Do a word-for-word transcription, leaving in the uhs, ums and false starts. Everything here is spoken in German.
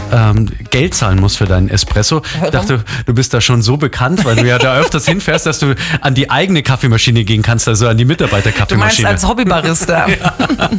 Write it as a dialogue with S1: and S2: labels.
S1: ähm, Geld zahlen musst für deinen Espresso. Ich dachte, du bist da schon so bekannt, weil du ja da öfters hinfährst, dass du an die eigene Kaffeemaschine gehen kannst, also an die
S2: Du meinst
S1: Mitarbeiterkaffeemaschine.
S2: als Hobbybarista.
S1: Ja.